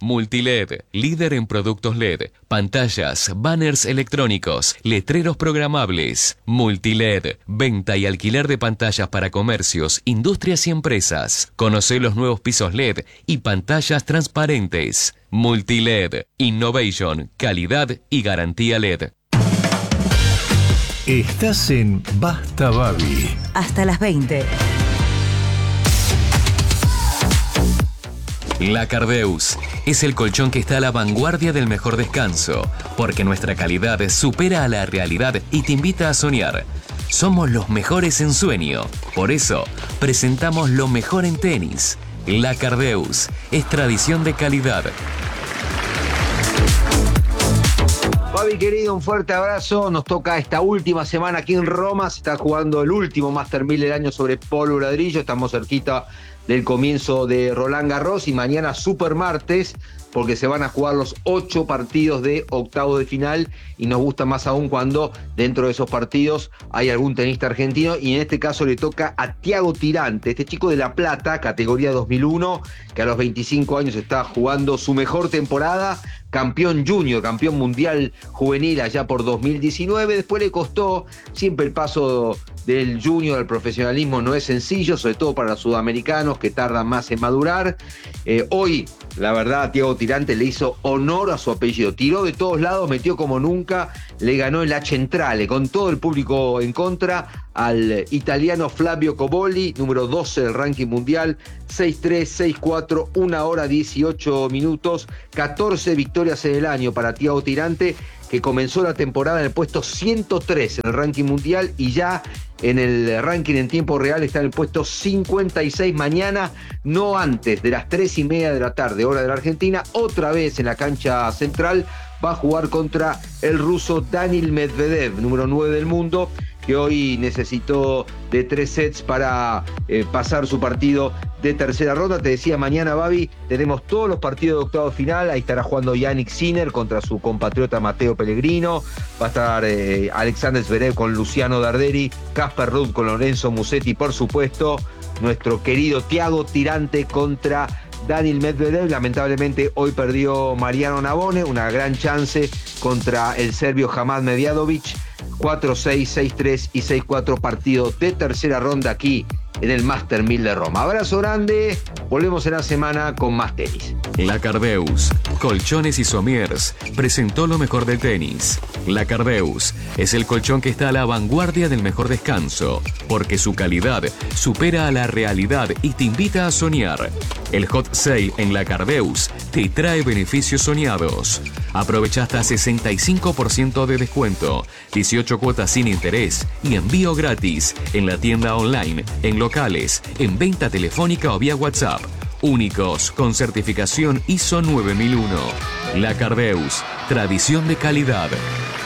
Multiled, líder en productos LED, pantallas, banners electrónicos, letreros programables. Multiled, venta y alquiler de pantallas para comercios, industrias y empresas. Conoce los nuevos pisos LED y pantallas transparentes. Multiled, innovation, calidad y garantía LED. Estás en Basta Babi. Hasta las 20. La Cardeus es el colchón que está a la vanguardia del mejor descanso, porque nuestra calidad supera a la realidad y te invita a soñar. Somos los mejores en sueño, por eso presentamos lo mejor en tenis. La Cardeus es tradición de calidad. Babi querido, un fuerte abrazo. Nos toca esta última semana aquí en Roma. Se está jugando el último Master 1000 del año sobre polvo ladrillo. Estamos cerquita del comienzo de Roland Garros y mañana super martes, porque se van a jugar los 8 partidos de octavos de final y nos gusta más aún cuando dentro de esos partidos hay algún tenista argentino y en este caso le toca a Thiago Tirante, este chico de La Plata, categoría 2001, que a los 25 años está jugando su mejor temporada, campeón junior, campeón mundial juvenil allá por 2019, después le costó, siempre el paso del junior al profesionalismo no es sencillo, sobre todo para los sudamericanos que tardan más en madurar. Hoy, la verdad, Thiago Tirante le hizo honor a su apellido, tiró de todos lados, metió como nunca, le ganó el Centrale con todo el público en contra al italiano Flavio Cobolli, número 12 del ranking mundial, 6-3, 6-4, 1 hora 18 minutos, 14 victorias en el año para Thiago Tirante, que comenzó la temporada en el puesto 103 en el ranking mundial y ya en el ranking en tiempo real está en el puesto 56. Mañana, no antes de las 3:30 de la tarde, hora de la Argentina, otra vez en la cancha central, va a jugar contra el ruso Daniil Medvedev, número 9 del mundo, que hoy necesitó de 3 sets para pasar su partido de tercera ronda. Te decía, mañana, Babi, tenemos todos los partidos de octavo final. Ahí estará jugando Yannick Sinner contra su compatriota Matteo Pellegrino. Va a estar Alexander Zverev con Luciano Darderi, Casper Ruud con Lorenzo Musetti, por supuesto. Nuestro querido Thiago Tirante contra Daniil Medvedev. Lamentablemente hoy perdió Mariano Navone, una gran chance contra el serbio Hamad Medjadovic. 4-6, 6-3 y 6-4 partido de tercera ronda aquí en el Master 1000 de Roma. Abrazo grande, volvemos en la semana con más tenis. La Cardeus, colchones y somiers, presentó lo mejor del tenis. La Cardeus es el colchón que está a la vanguardia del mejor descanso, porque su calidad supera a la realidad y te invita a soñar. El Hot Sale en La Cardeus te trae beneficios soñados. Aprovecha hasta 65% de descuento, 18 cuotas sin interés y envío gratis en la tienda online, en locales, en venta telefónica o vía WhatsApp. Únicos con certificación ISO 9001. La Cardeus, tradición de calidad.